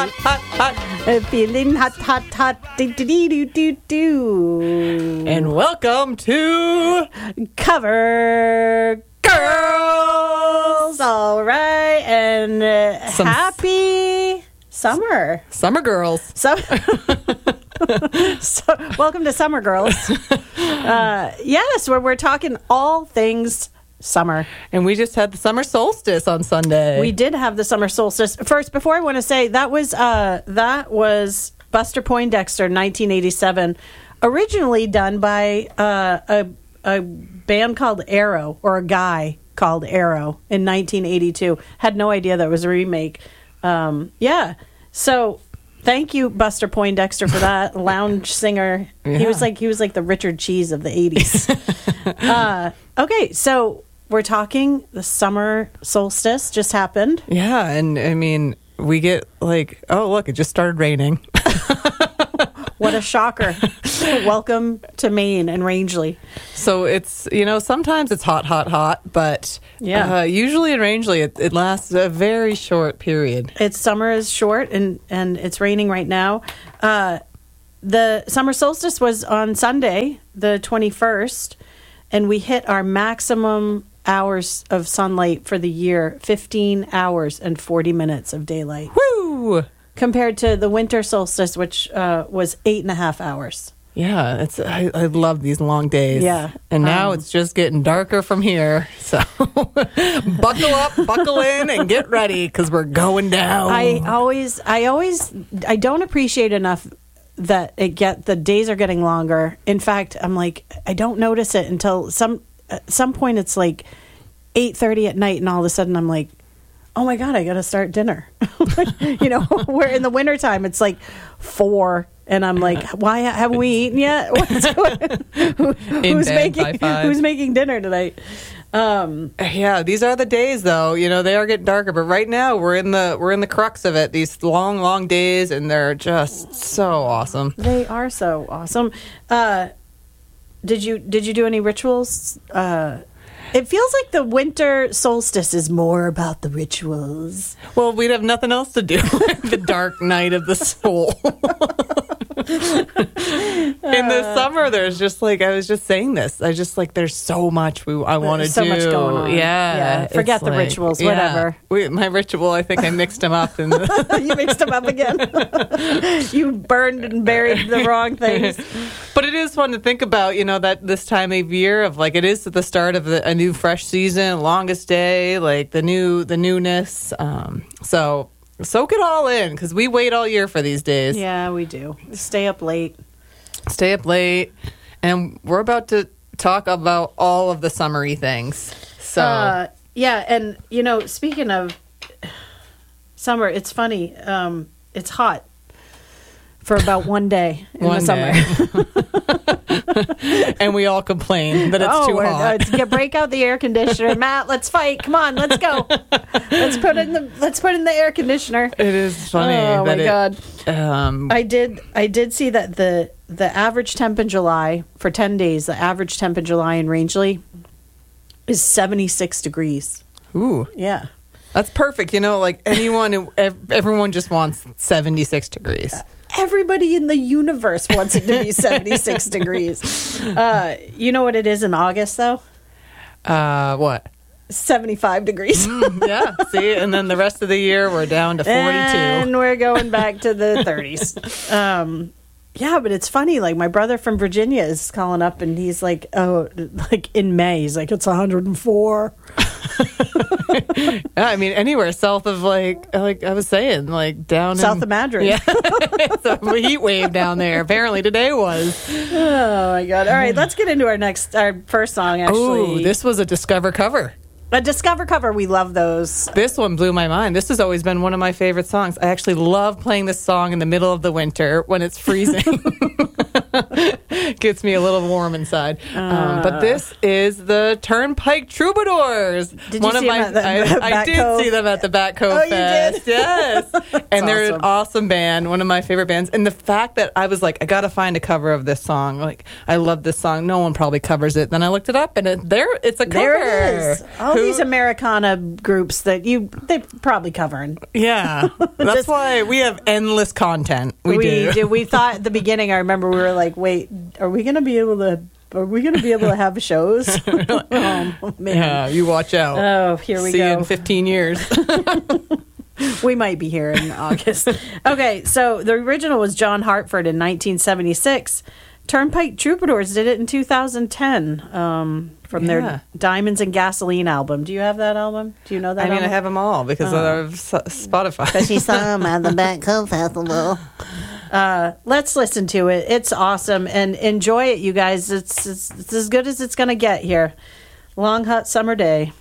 Feeling hot, hot, hot. Do. And welcome to Cover Girls. All right. And happy summer. Summer Girls. So, welcome to Summer Girls. Yes, where we're talking all things summer. And we just had the summer solstice on Sunday. We did have the summer solstice. First, before I want to say, that was Buster Poindexter, 1987, originally done by a band called Arrow, or a guy called Arrow, in 1982. Had no idea that was a remake. So thank you, Buster Poindexter, for that. Lounge singer. Yeah. He was like the Richard Cheese of the 80s. Okay, so we're talking the summer solstice just happened. Yeah, and I mean, we get like, oh, look, it just started raining. What a shocker. Welcome to Maine and Rangeley. So it's, sometimes it's hot, but usually in Rangeley, it lasts a very short period. Summer is short, and it's raining right now. The summer solstice was on Sunday, the 21st, and we hit our maximum hours of sunlight for the year, 15 hours and 40 minutes of daylight. Woo! Compared to the winter solstice, which was 8.5 hours. Yeah, I love these long days. Yeah. And now it's just getting darker from here. So buckle up, buckle in, and get ready, because we're going down. I don't appreciate enough that the days are getting longer. In fact, I'm like, I don't notice it until at some point it's like 8:30 at night, and all of a sudden I'm like, oh my God, I got to start dinner. Where in the wintertime it's like 4, and I'm like, why haven't we eaten yet? Who's making dinner tonight? Yeah, these are the days, though. They are getting darker, but right now we're in the crux of it. These long days, and they're just so awesome. They are so awesome. Did you do any rituals? It feels like the winter solstice is more about the rituals. Well, we'd have nothing else to do. The dark night of the soul. In the summer, there's just I was just saying this. I just there's so much I want to do. So much going on. Yeah. Forget the rituals, whatever. My ritual, I think I mixed them up. You mixed them up again. You burned and buried the wrong things. But it is fun to think about, that this time of year of it is the start of a new fresh season, longest day, the newness. So soak it all in, because we wait all year for these days. Yeah, we do. Stay up late. And we're about to talk about all of the summery things. So and speaking of summer, it's funny. It's hot for about one day in the summer. And we all complain that it's too hot. Break out the air conditioner. Matt, let's fight. Come on, let's go. Let's put in the air conditioner. It is funny. Oh my God. I did see that the average temp in July for 10 days, the average temp in July in Rangeley is 76 degrees. Ooh. Yeah. That's perfect. Everyone just wants 76 degrees. Everybody in the universe wants it to be 76 degrees. You know what it is in August, though? What? 75 degrees. Yeah, see? And then the rest of the year, we're down to 42. And we're going back to the 30s. Yeah, but it's funny. My brother from Virginia is calling up, and he's like, in May, he's like, it's 104. Yeah, I mean, anywhere south of I was saying, down south of Madrid. Yeah, it's a heat wave down there. Apparently today was. Oh my God! All right, let's get into our first song. Actually, this was a Discover cover. A Discover cover. We love those. This one blew my mind. This has always been one of my favorite songs. I actually love playing this song in the middle of the winter when it's freezing. Gets me a little warm inside. But this is the Turnpike Troubadours. Did you see them at the I Bat did Cove? see them at the Bat Cove Oh, you Fest. did? Yes. And they're an awesome. awesome band, one of my favorite bands. And the fact that I was like, I got to find a cover of this song. Like, I love this song. No one probably covers it. Then I looked it up, and it's a cover. There it is. All these Americana groups that they're probably covering. Yeah. That's why we have endless content. We do. We thought at the beginning, I remember we were like, wait, are we going to be able to have shows? Oh, man. Yeah, you watch out. Oh, here we See go. you in 15 years. We might be here in August. Okay, so the original was John Hartford in 1976. Turnpike Troubadours did it in 2010 from their Diamonds and Gasoline album. Do you have that album? Do you know that album? I have them all because of Spotify. She saw them at the Bat Cove Festival. Let's listen to it. It's awesome, and enjoy it, you guys. It's as good as it's going to get here. Long, hot summer day.